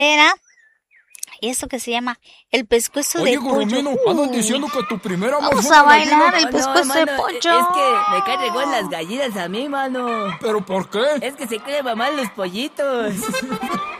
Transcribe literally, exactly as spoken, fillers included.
Era eso que se llama el pescuezo Oye, de pollo. Gorromino, andan diciendo que tu primera amor Vamos fue a una gallina. bailar el Ah, pescuezo no, de mano, pollo. es que me caen regón las gallinas a mí, mano. ¿Pero por qué? Es que se creen mamar los pollitos.